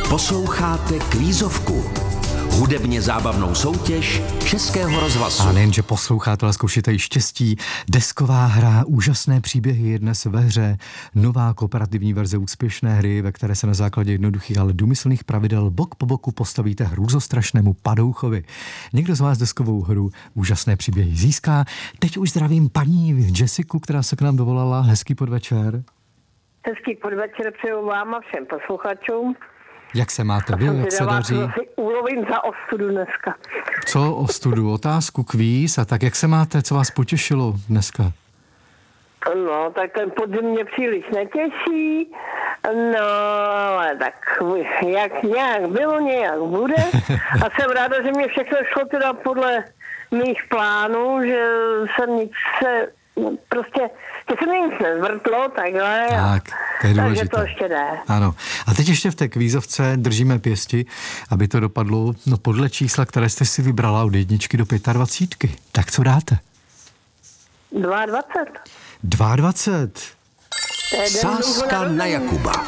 Posloucháte Kvízovku, hudebně zábavnou soutěž Českého rozhlasu. A nejenže posloucháte, ale zkoušíte i štěstí. Desková hra, úžasné příběhy je dnes ve hře. Nová kooperativní verze úspěšné hry, ve které se na základě jednoduchých, ale důmyslných pravidel bok po boku postavíte hrůzostrašnému padouchovi. Někdo z vás deskovou hru úžasné příběhy získá. Teď už zdravím paní Jessiku, která se k nám dovolala. Hezký podvečer. Hezký podvečer přeju vám a všem posluchačům. Jak se máte vy, jak se daří? Ulovím za ostudu dneska. Co ostudu? Otázku, kvíz a tak jak se máte? Co vás potěšilo dneska? No, tak ten podzim mě příliš netěší. No, ale tak jak nějak bylo, nějak bude. A jsem ráda, že mě všechno šlo teda podle mých plánů, že jsem nic se... Prostě, že se mi nic nezvrtlo, takhle. Tak, to je důležité. Takže to ještě jde. Ano. A teď ještě v té kvízovce držíme pěsti, aby to dopadlo podle čísla, které jste si vybrala od 1 do 25. Tak co dáte? 22. 22. Sázka na Jakuba.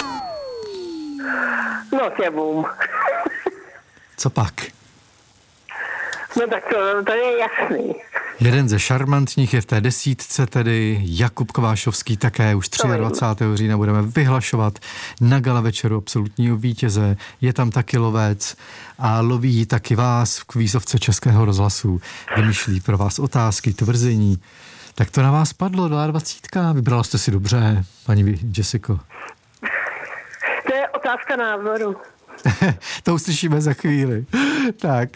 No tě bum. Co pak? No tak to je jasný. Jeden ze šarmantních je v té 10, tedy Jakub Kvášovský, také už 23. října budeme vyhlašovat na gala večeru absolutního vítěze. Je tam taky lovec a loví taky vás v kvízovce Českého rozhlasu. Vymýšlí pro vás otázky, tvrzení. Tak to na vás padlo, 22. Vybrala jste si dobře, paní Jessico. To je otázka názoru. To uslyšíme za chvíli. Tak,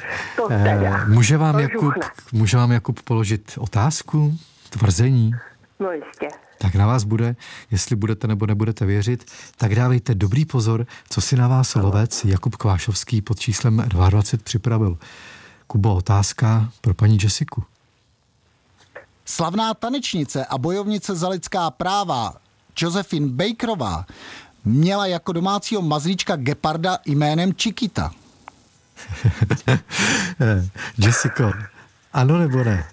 může vám Jakub položit otázku, tvrzení? No jistě. Tak na vás bude, jestli budete nebo nebudete věřit, tak dávejte dobrý pozor, co si na vás lovec Jakub Kvášovský pod číslem 22 připravil. Kubo, otázka pro paní Jessiku. Slavná tanečnice a bojovnice za lidská práva Josephine Bakerová měla jako domácího mazlíčka geparda jménem Chiquita. Jessico, ano nebo ne?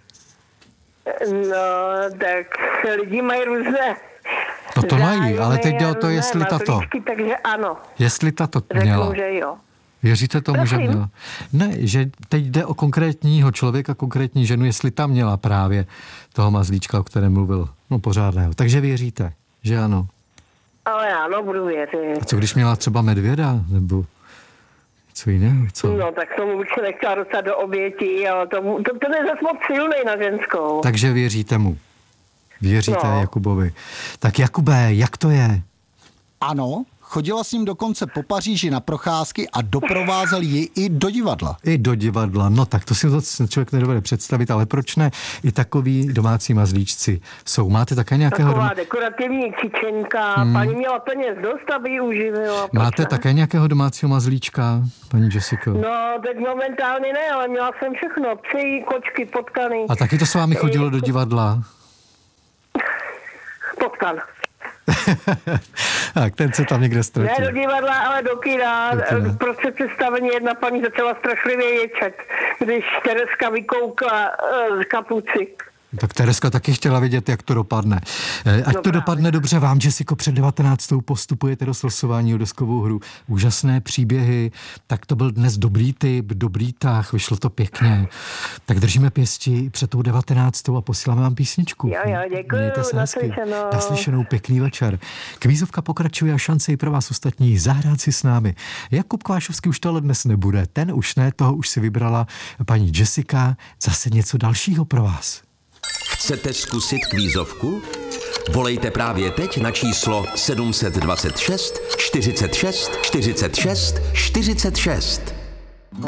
No, tak lidi mají různé. No to mají, ale teď jde o to, jestli tato. Mazlíčky, takže ano. Jestli tato měla. Řeknu, že jo. Věříte tomu, že měla? Ne, že teď jde o konkrétního člověka, konkrétní ženu, jestli tam měla právě toho mazlíčka, o kterém mluvil. No pořádného. Takže věříte, že ano? Ale ano, budu věřit. A co když měla třeba medvěda, nebo co jiného? Co? No, tak tomu bych se nechtěla dostat do obětí, ale to je zase moc silný na ženskou. Takže věříte mu. Věříte Jakubovi. Tak Jakube, jak to je? Ano, chodila s ním dokonce po Paříži na procházky a doprovázel ji i do divadla. I do divadla, no tak to si člověk nedovede představit, ale proč ne? I takový domácí mazlíčci jsou. Máte také nějakého... Taková dekorativní čičenka, paní měla peněz dost, aby ji uživila. Máte také nějakého domácího mazlíčka, paní Jessico? No, teď momentálně ne, ale měla jsem všechno. Psy, kočky, potkany. A taky to s vámi chodilo do divadla? Potkan. Tak, ten se tam někde ztratil. Ne do divadla, ale do kina. Prostě představení jedna paní začala strašlivě ječet, když Tereska vykoukla z kapuci. Tak Tereska taky chtěla vědět, jak to dopadne. Ať to dopadne dobře vám, Jessico, před 19. postupujete do slosování o deskovou hru. Úžasné příběhy, tak to byl dnes dobrý tip, dobrý tah, vyšlo to pěkně. Tak držíme pěsti před tou 19. a posíláme vám písničku. Jo, děkuji, mějte se hezky. Naslyšenou, pěkný večer. Kvízovka pokračuje a šance i pro vás ostatní zahrát si s námi. Jakub Kvášovský už to ale dnes nebude, ten už ne, toho už si vybrala paní Jessica. Zase něco dalšího pro vás. Chcete zkusit kvízovku? Volejte právě teď na číslo 726 46 46 46.